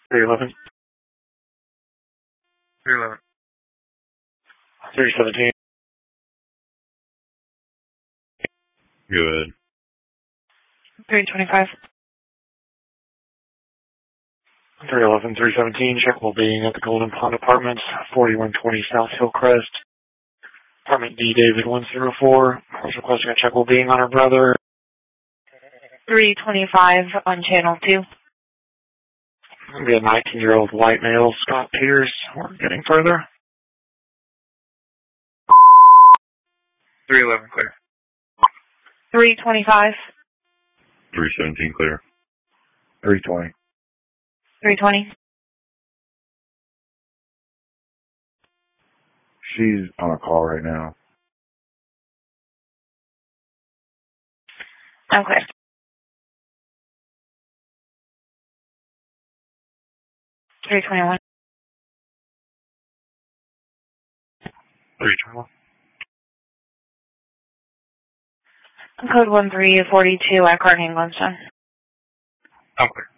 311. 311. 317. Good. 325. 311, 317, check well-being at the Golden Pond Apartments, 4120 South Hillcrest. Apartment D, David 104. Was requesting a check well-being on her brother. 325 on channel 2. Be a 19-year-old white male, Scott Peters. We're getting further. 311, clear. 325. 317 clear. 320. 320. She's on a call right now. Okay. 321. 321. Code 1342 at Carnegie Glenstone. Oh, clear.